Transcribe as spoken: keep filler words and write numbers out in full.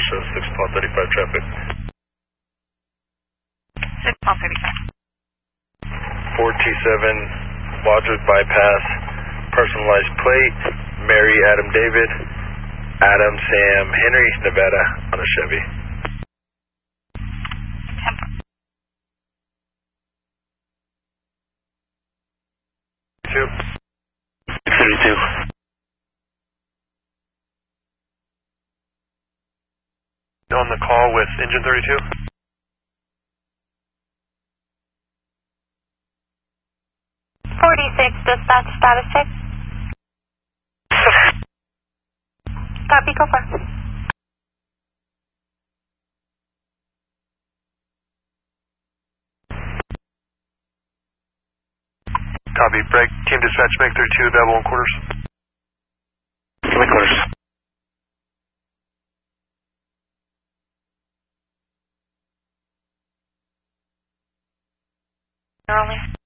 show six Paul thirty-five traffic. six Paul thirty-five. four two seven, Waldwick Bypass, personalized plate, Mary Adam David, Adam Sam Henry, Nevada, on a Chevy. Two. thirty-two. On the call with engine thirty-two. forty-six, dispatch status check. Copy, go for. Copy, break, team dispatch, make thirty-two, available in quarters. In quarters. Early.